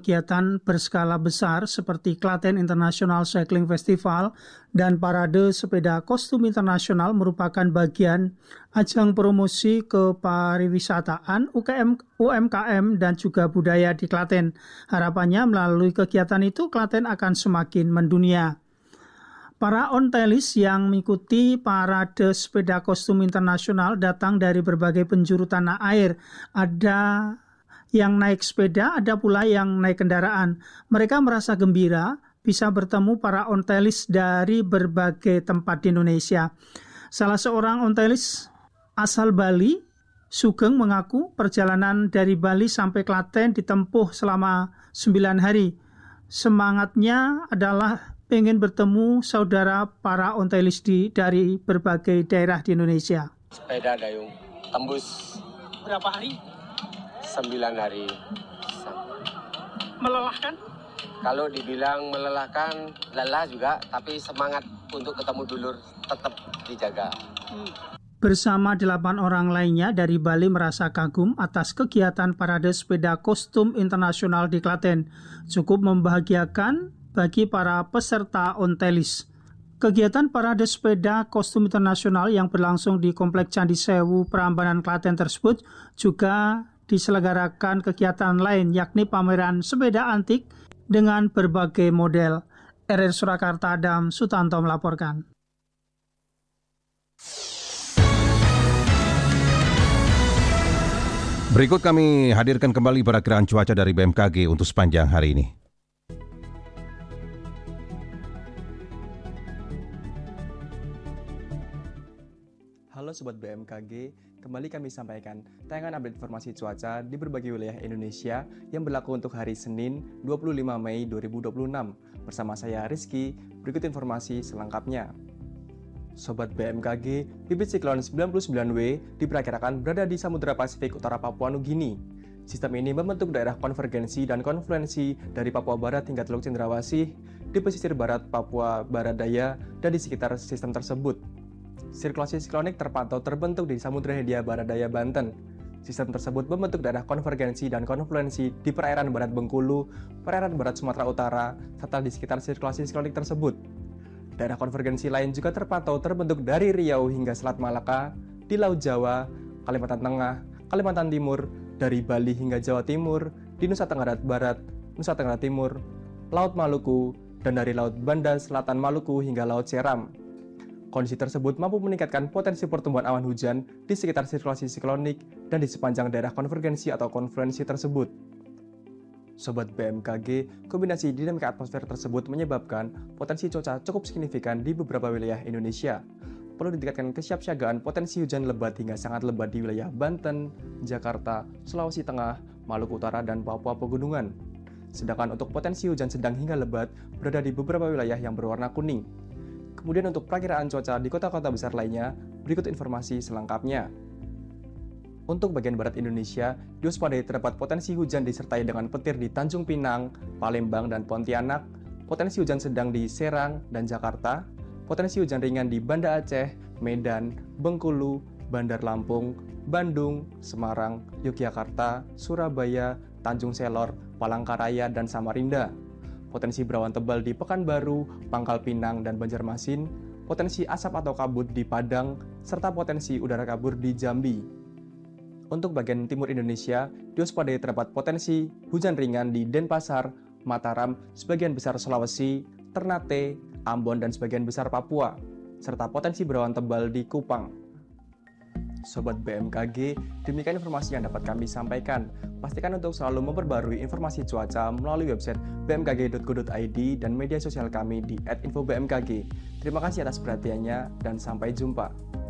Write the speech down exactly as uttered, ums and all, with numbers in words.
Kegiatan berskala besar seperti Klaten International Cycling Festival dan Parade Sepeda Kostum Internasional merupakan bagian ajang promosi kepariwisataan U M K M dan juga budaya di Klaten. Harapannya melalui kegiatan itu Klaten akan semakin mendunia. Para ontelis yang mengikuti Parade Sepeda Kostum Internasional datang dari berbagai penjuru tanah air. Ada yang naik sepeda, ada pula yang naik kendaraan. Mereka merasa gembira bisa bertemu para ontelis dari berbagai tempat di Indonesia. Salah seorang ontelis asal Bali, Sugeng, mengaku perjalanan dari Bali sampai Klaten ditempuh selama sembilan hari. Semangatnya adalah ingin bertemu saudara para ontelis di, dari berbagai daerah di Indonesia. Sepeda dayung, tembus. Berapa hari? Sembilan hari. Melelahkan? Kalau dibilang melelahkan, lelah juga, tapi semangat untuk ketemu dulur tetap dijaga. Hmm. Bersama delapan orang lainnya dari Bali merasa kagum atas kegiatan Parade Sepeda Kostum Internasional di Klaten. Cukup membahagiakan bagi para peserta ontelis. Kegiatan Parade Sepeda Kostum Internasional yang berlangsung di Komplek Candi Sewu, Prambanan, Klaten tersebut juga diselenggarakan kegiatan lain, yakni pameran sepeda antik dengan berbagai model. R R Surakarta, Adam Sutanto melaporkan. Berikut kami hadirkan kembali perakiraan cuaca dari B M K G untuk sepanjang hari ini. Halo Sobat B M K G, kembali kami sampaikan tayangan update informasi cuaca di berbagai wilayah Indonesia yang berlaku untuk hari Senin dua puluh lima Mei dua ribu dua puluh enam. Bersama saya Rizky, berikut informasi selengkapnya. Sobat B M K G, bibit siklon sembilan puluh sembilan W diperkirakan berada di Samudra Pasifik Utara Papua Nugini. Sistem ini membentuk daerah konvergensi dan konfluensi dari Papua Barat hingga Teluk Cendrawasih, di pesisir barat Papua Barat Daya, dan di sekitar sistem tersebut. Sirkulasi siklonik terpantau terbentuk di Samudra Hindia Barat Daya, Banten. Sistem tersebut membentuk daerah konvergensi dan konfluensi di perairan barat Bengkulu, perairan barat Sumatera Utara, serta di sekitar sirkulasi siklonik tersebut. Daerah konvergensi lain juga terpantau terbentuk dari Riau hingga Selat Malaka, di Laut Jawa, Kalimantan Tengah, Kalimantan Timur, dari Bali hingga Jawa Timur, di Nusa Tenggara Barat, Nusa Tenggara Timur, Laut Maluku, dan dari Laut Banda Selatan Maluku hingga Laut Seram. Kondisi tersebut mampu meningkatkan potensi pertumbuhan awan hujan di sekitar sirkulasi siklonik dan di sepanjang daerah konvergensi atau konfluensi tersebut. Sobat B M K G, kombinasi dinamika atmosfer tersebut menyebabkan potensi cuaca cukup signifikan di beberapa wilayah Indonesia. Perlu ditingkatkan kesiapsiagaan potensi hujan lebat hingga sangat lebat di wilayah Banten, Jakarta, Sulawesi Tengah, Maluku Utara, dan Papua Pegunungan. Sedangkan untuk potensi hujan sedang hingga lebat berada di beberapa wilayah yang berwarna kuning. Kemudian untuk perakiraan cuaca di kota-kota besar lainnya, berikut informasi selengkapnya. Untuk bagian barat Indonesia, diwaspadai terdapat potensi hujan disertai dengan petir di Tanjung Pinang, Palembang, dan Pontianak, potensi hujan sedang di Serang dan Jakarta, potensi hujan ringan di Banda Aceh, Medan, Bengkulu, Bandar Lampung, Bandung, Semarang, Yogyakarta, Surabaya, Tanjung Selor, Palangkaraya, dan Samarinda. Potensi berawan tebal di Pekanbaru, Pangkal Pinang, dan Banjarmasin, potensi asap atau kabut di Padang, serta potensi udara kabur di Jambi. Untuk bagian timur Indonesia, diwaspadai terdapat potensi hujan ringan di Denpasar, Mataram, sebagian besar Sulawesi, Ternate, Ambon, dan sebagian besar Papua, serta potensi berawan tebal di Kupang. Sobat B M K G, demikian informasi yang dapat kami sampaikan. Pastikan untuk selalu memperbarui informasi cuaca melalui website b m k g dot go dot i d dan media sosial kami di at info b m k g. Terima kasih atas perhatiannya dan sampai jumpa.